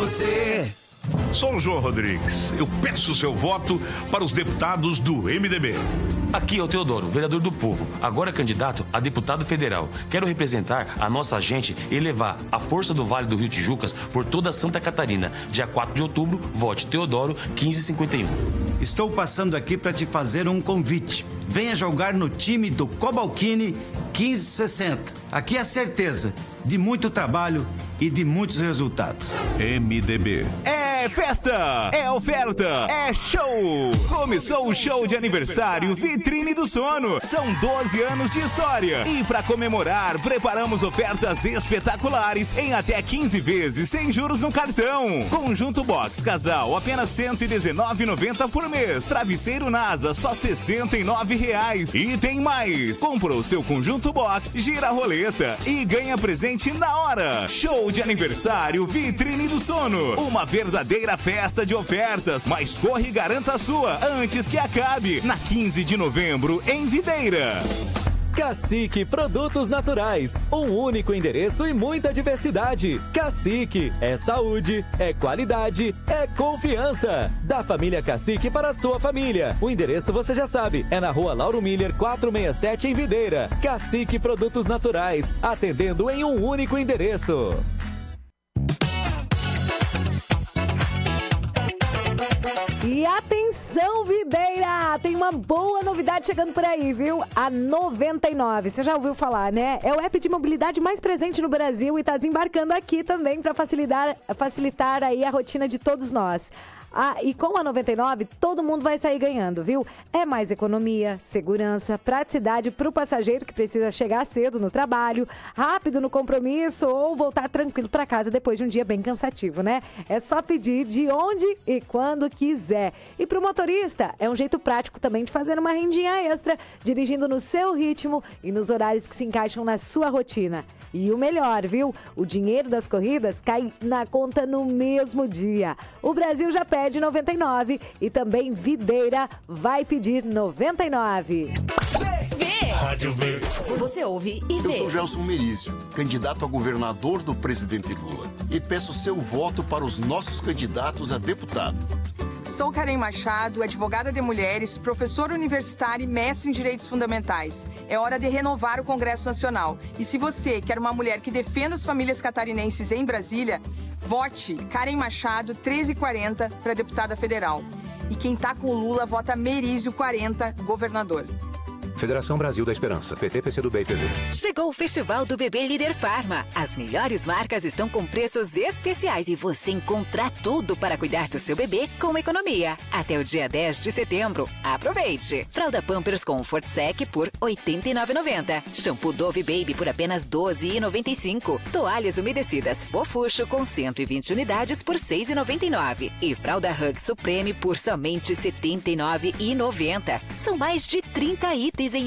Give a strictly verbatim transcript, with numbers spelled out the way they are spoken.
você. Sou o João Rodrigues. Eu peço o seu voto para os deputados do M D B. Aqui é o Teodoro, vereador do povo, agora candidato a deputado federal. Quero representar a nossa gente e levar a força do Vale do Rio Tijucas por toda Santa Catarina. Dia quatro de outubro, vote Teodoro quinze cinquenta e um. Estou passando aqui para te fazer um convite. Venha jogar no time do Cobalcini quinze sessenta. Aqui é a certeza de muito trabalho e de muitos resultados. M D B. É festa, é oferta, é show! Começou o show de aniversário Vitrine do Sono. São doze anos de história. E para comemorar, preparamos ofertas espetaculares em até quinze vezes sem juros no cartão. Conjunto Box Casal, apenas cento e dezenove reais e noventa centavos por mês. Travesseiro NASA, só sessenta e nove reais. E tem mais! Comprou o seu Conjunto Box, gira a roleta e ganha presente na hora. Show de aniversário Vitrine do Sono. Uma verdadeira festa de ofertas. Mas corre e garanta a sua antes que acabe. Na quinze de novembro, em Videira. Cacique Produtos Naturais, um único endereço e muita diversidade. Cacique é saúde, é qualidade, é confiança. Da família Cacique para a sua família. O endereço você já sabe, é na rua Lauro Miller quatrocentos e sessenta e sete em Videira. Cacique Produtos Naturais, atendendo em um único endereço. E atenção, Videira! Tem uma boa novidade chegando por aí, viu? A noventa e nove, você já ouviu falar, né? É o app de mobilidade mais presente no Brasil e está desembarcando aqui também para facilitar, facilitar aí a rotina de todos nós. Ah, e com a noventa e nove, todo mundo vai sair ganhando, viu? É mais economia, segurança, praticidade para o passageiro que precisa chegar cedo no trabalho, rápido no compromisso ou voltar tranquilo para casa depois de um dia bem cansativo, né? É só pedir de onde e quando quiser. E para o motorista, é um jeito prático também de fazer uma rendinha extra, dirigindo no seu ritmo e nos horários que se encaixam na sua rotina. E o melhor, viu? O dinheiro das corridas cai na conta no mesmo dia. O Brasil já pede noventa e nove e também Videira vai pedir noventa e nove. Vê! Rádio Vê. Você ouve e vê. Eu sou Gelson Merizio, candidato a governador do presidente Lula. E peço seu voto para os nossos candidatos a deputado. Sou Karen Machado, advogada de mulheres, professora universitária e mestre em direitos fundamentais. É hora de renovar o Congresso Nacional. E se você quer uma mulher que defenda as famílias catarinenses em Brasília, vote Karen Machado treze quarenta para deputada federal. E quem tá com o Lula, vota Merizio quarenta, governador. Federação Brasil da Esperança, P T, P C do B e P V. Chegou o Festival do Bebê Líder Farma. As melhores marcas estão com preços especiais e você encontra tudo para cuidar do seu bebê com economia. Até o dia dez de setembro. Aproveite! Fralda Pampers Comfort Sec por oitenta e nove reais e noventa centavos. Shampoo Dove Baby por apenas doze reais e noventa e cinco centavos. Toalhas umedecidas Fofuxo com cento e vinte unidades por seis reais e noventa e nove centavos. E Fralda Hug Supreme por somente setenta e nove reais e noventa centavos. São mais de trinta itens